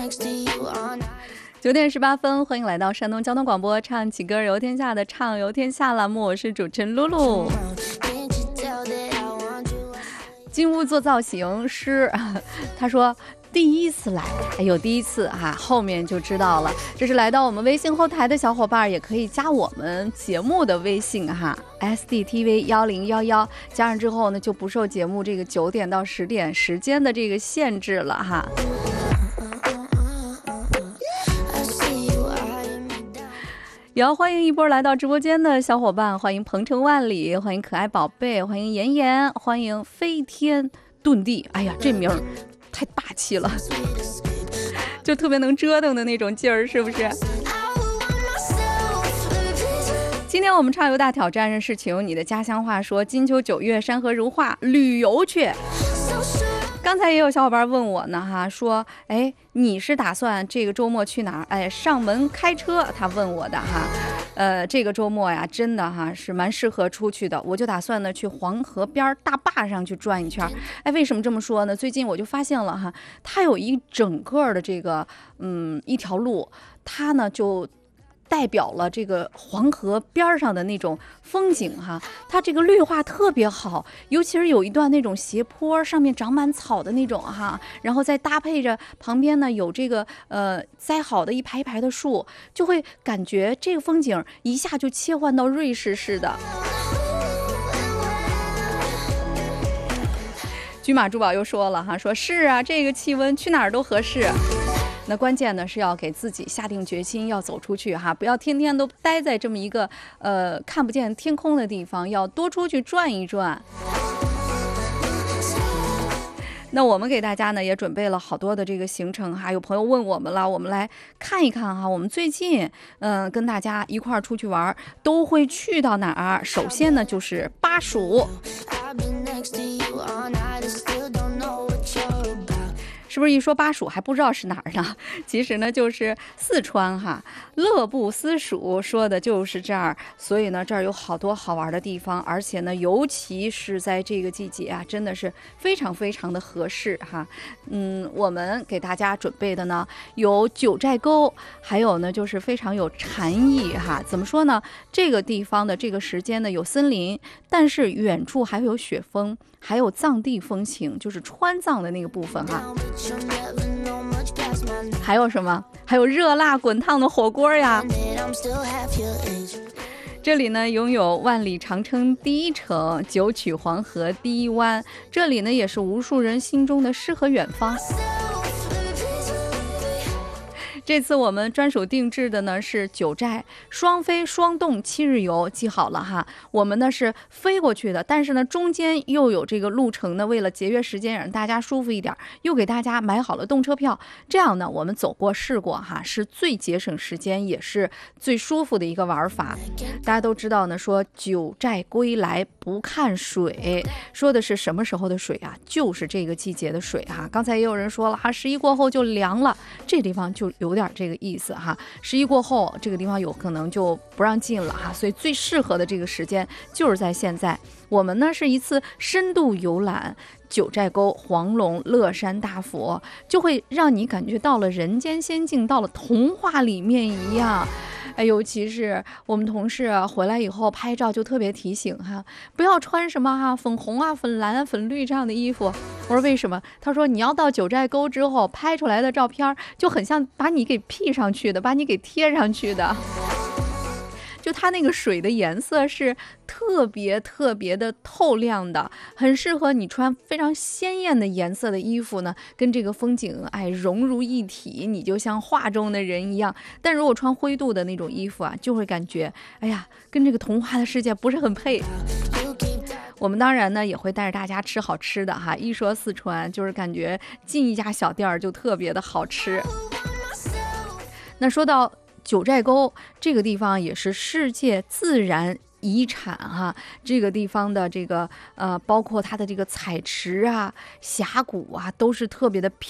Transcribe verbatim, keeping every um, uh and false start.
九点十八分，欢迎来到山东交通广播唱起歌游天下的唱游天下栏目，我是主持人露露。进屋做造型师，他说第一次来，哎呦，第一次哈、啊，后面就知道了。这是来到我们微信后台的小伙伴，也可以加我们节目的微信哈 ，S D T V 幺零幺幺，加上之后呢，就不受节目这个九点到十点时间的这个限制了哈。也要欢迎一波来到直播间的小伙伴，欢迎鹏程万里，欢迎可爱宝贝，欢迎妍妍，欢迎飞天遁地。哎呀，这名儿太霸气了，就特别能折腾的那种劲儿，是不是？今天我们畅游大挑战是请用你的家乡话说金秋九月山河如画，旅游去。刚才也有小伙伴问我呢哈，说哎，你是打算这个周末去哪儿？哎，上门开车，他问我的哈。呃，这个周末呀，真的哈是蛮适合出去的，我就打算呢去黄河边大坝上去转一圈。哎，为什么这么说呢？最近我就发现了哈，它有一整个的这个嗯一条路，它呢就代表了这个黄河边上的那种风景哈，它这个绿化特别好，尤其是有一段那种斜坡，上面长满草的那种哈，然后再搭配着旁边呢有这个呃栽好的一排一排的树，就会感觉这个风景一下就切换到瑞士似的。驹马珠宝又说了哈，说是啊，这个气温去哪儿都合适。那关键呢是要给自己下定决心要走出去哈，不要天天都待在这么一个呃看不见天空的地方，要多出去转一转。那我们给大家呢也准备了好多的这个行程哈，有朋友问我们了，我们来看一看哈，我们最近嗯、呃、跟大家一块儿出去玩都会去到哪儿？首先呢就是巴蜀。是不是一说巴蜀还不知道是哪儿呢？其实呢就是四川哈，乐不思蜀说的就是这儿。所以呢这儿有好多好玩的地方，而且呢尤其是在这个季节啊，真的是非常非常的合适哈。嗯，我们给大家准备的呢有九寨沟，还有呢就是非常有禅意哈。怎么说呢？这个地方的这个时间呢有森林，但是远处还会有雪峰，还有藏地风情，就是川藏的那个部分哈。还有什么？还有热辣滚烫的火锅呀！这里呢拥有万里长城第一城，九曲黄河第一湾，这里呢也是无数人心中的诗和远方。这次我们专属定制的呢是九寨双飞双动七日游，记好了哈。我们呢是飞过去的，但是呢中间又有这个路程呢，为了节约时间让大家舒服一点，又给大家买好了动车票。这样呢我们走过试过哈，是最节省时间也是最舒服的一个玩法。大家都知道呢，说九寨归来不看水，说的是什么时候的水啊？就是这个季节的水哈。刚才也有人说了哈，十一过后就凉了，这地方就有点这个意思哈。十一过后这个地方有可能就不让进了哈，所以最适合的这个时间就是在现在。我们呢是一次深度游览九寨沟、黄龙、乐山大佛，就会让你感觉到了人间仙境，到了童话里面一样。哎，尤其是我们同事、啊、回来以后拍照就特别提醒哈，不要穿什么哈、啊、粉红啊、粉蓝啊、粉绿这样的衣服。我说为什么？他说你要到九寨沟之后拍出来的照片就很像把你给 P 上去的，把你给贴上去的。就它那个水的颜色是特别特别的透亮的，很适合你穿非常鲜艳的颜色的衣服呢，跟这个风景哎融入一体，你就像画中的人一样。但如果穿灰度的那种衣服啊，就会感觉哎呀，跟这个童话的世界不是很配。我们当然呢也会带着大家吃好吃的哈，一说四川就是感觉进一家小店就特别的好吃。那说到九寨沟这个地方也是世界自然遗产哈，这个地方的这个呃，包括它的这个彩池啊、峡谷啊，都是特别的漂亮。